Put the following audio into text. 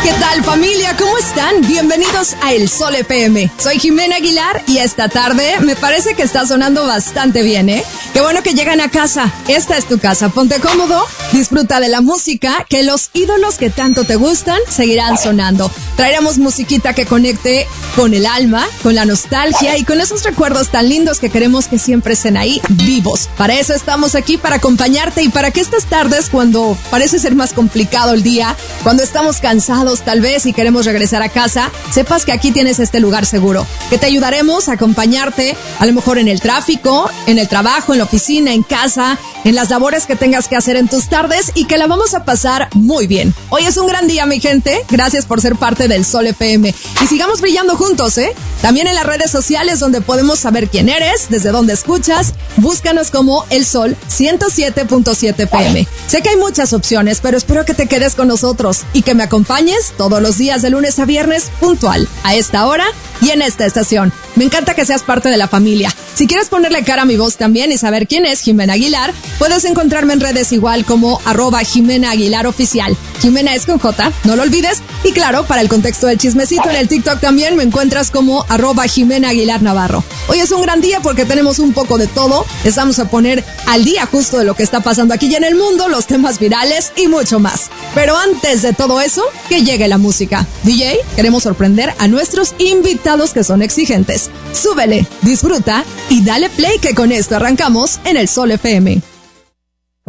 ¿Qué tal, familia? ¿Cómo están? Bienvenidos a El Sol FM. Soy Jimena Aguilar y esta tarde me parece que está sonando bastante bien, ¿eh? Qué bueno que llegan a casa. Esta es tu casa. Ponte cómodo, disfruta de la música, que los ídolos que tanto te gustan seguirán sonando. Traeremos musiquita que conecte con el alma, con la nostalgia y con esos recuerdos tan lindos que queremos que siempre estén ahí vivos. Para eso estamos aquí, para acompañarte y para que estas tardes, cuando parece ser más complicado el día, cuando estamos cansados tal vez y queremos regresar a casa, sepas que aquí tienes este lugar seguro, que te ayudaremos a acompañarte a lo mejor en el tráfico, en el trabajo, en la oficina, en casa, en las labores que tengas que hacer en tus tardes y que la vamos a pasar muy bien. Hoy es un gran día, mi gente. Gracias por ser parte del Sol FM y sigamos brillando juntos, ¿eh? También en las redes sociales donde podemos saber quién eres, desde dónde escuchas. Búscanos como El Sol 107.7 PM. Sé que hay muchas opciones, pero espero que te quedes con nosotros y que me acompañes todos los días de lunes a viernes puntual, a esta hora y en esta estación. Me encanta que seas parte de la familia. Si quieres ponerle cara a mi voz también y saber quién es Jimena Aguilar, puedes encontrarme en redes igual como @Jimena Aguilar Oficial. Jimena es con J, no lo olvides. Y claro, para el contexto del chismecito, en el TikTok también me encuentras como @Jimena Aguilar Navarro. Hoy es un gran día porque tenemos un poco de todo. Les vamos a poner al día justo de lo que está pasando aquí y en el mundo, los temas virales y mucho más. Pero antes de todo eso, que llegue la música. DJ, queremos sorprender a nuestros invitados que son exigentes. Súbele, disfruta y dale play, que con esto arrancamos en El Sol FM.